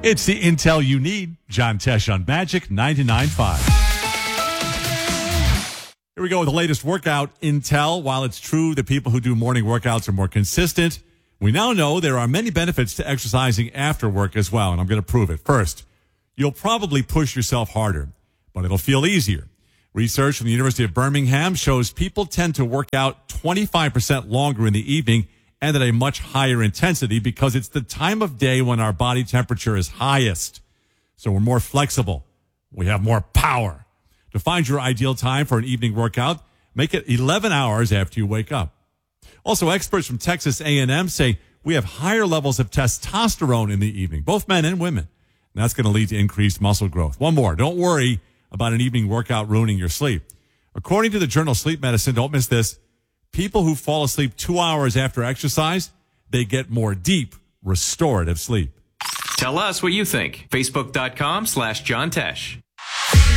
It's the intel you need. John Tesh on Magic 99.5. Here we go with the latest workout intel. While it's true that people who do morning workouts are more consistent, we now know there are many benefits to exercising after work as well, and I'm going to prove it. First, you'll probably push yourself harder, but it'll feel easier. Research from the University of Birmingham shows people tend to work out 25% longer in the evening and at a much higher intensity because it's the time of day when our body temperature is highest. So we're more flexible. We have more power. To find your ideal time for an evening workout, make it 11 hours after you wake up. Also, experts from Texas A&M say we have higher levels of testosterone in the evening, both men and women. And that's going to lead to increased muscle growth. One more. Don't worry about an evening workout ruining your sleep. According to the journal Sleep Medicine, don't miss this, people who fall asleep 2 hours after exercise, they get more deep, restorative sleep. Tell us what you think. Facebook.com/John Tesh.